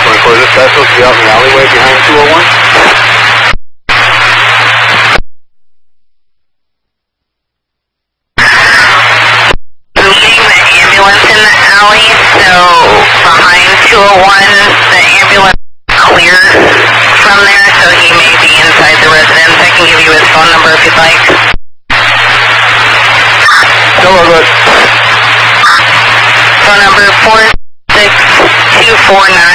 24, is this guy supposed to be out in the alleyway behind 201? Ambulance in the alley, so behind 201, the ambulance is clear from there, so he may be inside the residence. I can give you his phone number if you'd like. No, we're good. Phone number 46249